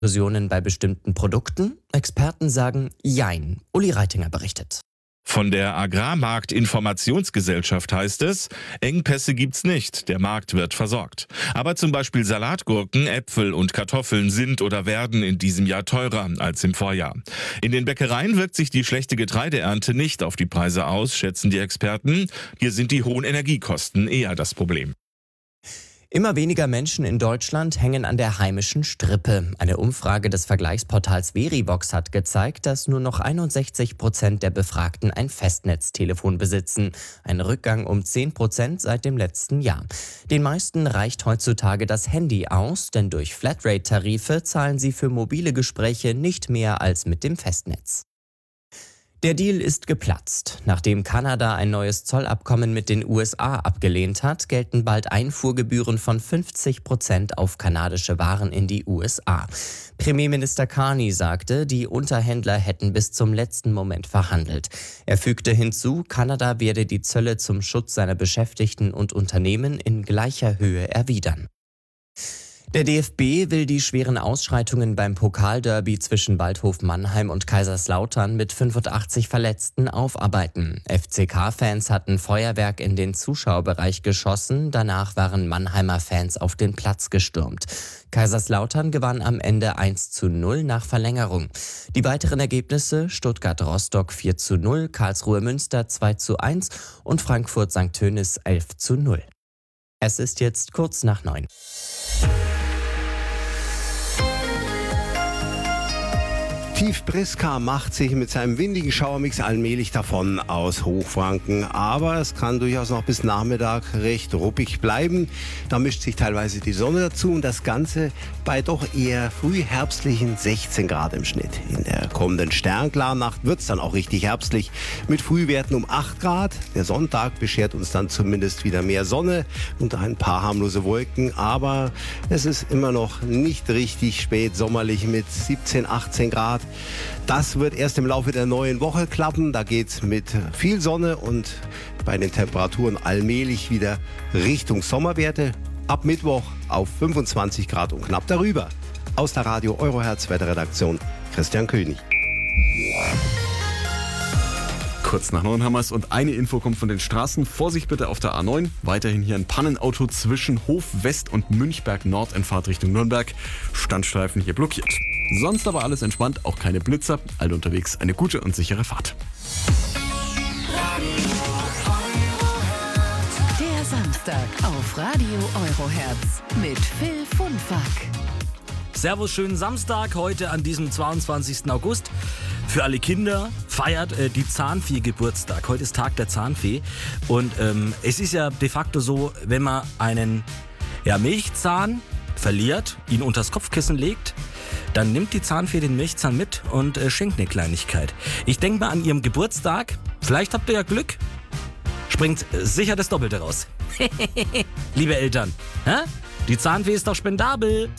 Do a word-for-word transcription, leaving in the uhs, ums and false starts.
Explosionen bei bestimmten Produkten? Experten sagen Jein. Uli Reitinger berichtet. Von der Agrarmarkt-Informationsgesellschaft heißt es, Engpässe gibt's nicht, der Markt wird versorgt. Aber zum Beispiel Salatgurken, Äpfel und Kartoffeln sind oder werden in diesem Jahr teurer als im Vorjahr. In den Bäckereien wirkt sich die schlechte Getreideernte nicht auf die Preise aus, schätzen die Experten. Hier sind die hohen Energiekosten eher das Problem. Immer weniger Menschen in Deutschland hängen an der heimischen Strippe. Eine Umfrage des Vergleichsportals Verivox hat gezeigt, dass nur noch einundsechzig Prozent der Befragten ein Festnetztelefon besitzen. Ein Rückgang um zehn Prozent seit dem letzten Jahr. Den meisten reicht heutzutage das Handy aus, denn durch Flatrate-Tarife zahlen sie für mobile Gespräche nicht mehr als mit dem Festnetz. Der Deal ist geplatzt. Nachdem Kanada ein neues Zollabkommen mit den U S A abgelehnt hat, gelten bald Einfuhrgebühren von fünfzig Prozent auf kanadische Waren in die U S A. Premierminister Carney sagte, die Unterhändler hätten bis zum letzten Moment verhandelt. Er fügte hinzu, Kanada werde die Zölle zum Schutz seiner Beschäftigten und Unternehmen in gleicher Höhe erwidern. Der D F B will die schweren Ausschreitungen beim Pokalderby zwischen Waldhof Mannheim und Kaiserslautern mit fünfundachtzig Verletzten aufarbeiten. F C K-Fans hatten Feuerwerk in den Zuschauerbereich geschossen, danach waren Mannheimer Fans auf den Platz gestürmt. Kaiserslautern gewann am Ende eins zu null nach Verlängerung. Die weiteren Ergebnisse: Stuttgart-Rostock vier zu null, Karlsruhe-Münster zwei zu eins und Frankfurt-Sankt Tönis elf zu null. Es ist jetzt kurz nach neun. Tief Priska macht sich mit seinem windigen Schauermix allmählich davon aus Hochfranken, aber es kann durchaus noch bis Nachmittag recht ruppig bleiben. Da mischt sich teilweise die Sonne dazu und das Ganze bei doch eher frühherbstlichen sechzehn Grad im Schnitt. In der kommenden Sternklarnacht wird es dann auch richtig herbstlich mit Frühwerten um acht Grad. Der Sonntag beschert uns dann zumindest wieder mehr Sonne und ein paar harmlose Wolken, aber es ist immer noch nicht richtig spät sommerlich mit siebzehn, achtzehn Grad. Das wird erst im Laufe der neuen Woche klappen. Da geht's mit viel Sonne und bei den Temperaturen allmählich wieder Richtung Sommerwerte. Ab Mittwoch auf fünfundzwanzig Grad und knapp darüber. Aus der Radio Eurohertz Wetterredaktion Christian König. Kurz nach neun haben wir es und eine Info kommt von den Straßen. Vorsicht bitte auf der A neun. Weiterhin hier ein Pannenauto zwischen Hof West und Münchberg Nord in Fahrt Richtung Nürnberg. Standstreifen hier blockiert. Sonst aber alles entspannt, auch keine Blitzer. Alle unterwegs eine gute und sichere Fahrt. Der Samstag auf Radio Eurohertz mit Phil Funfack. Servus, schönen Samstag heute an diesem zweiundzwanzigsten August. Für alle Kinder feiert äh, die Zahnfee Geburtstag. Heute ist Tag der Zahnfee. Und ähm, es ist ja de facto so, wenn man einen ja, Milchzahn verliert, ihn unters Kopfkissen legt, dann nimmt die Zahnfee den Milchzahn mit und äh, schenkt eine Kleinigkeit. Ich denke mal an ihrem Geburtstag, vielleicht habt ihr ja Glück, springt äh, sicher das Doppelte raus. Liebe Eltern, hä? Die Zahnfee ist doch spendabel.